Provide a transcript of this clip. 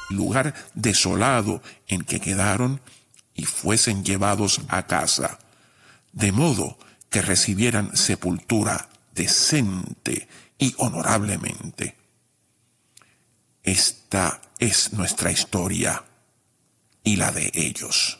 lugar desolado en que quedaron y fuesen llevados a casa, de modo que recibieran sepultura decente y honorablemente. Esta es nuestra historia y la de ellos.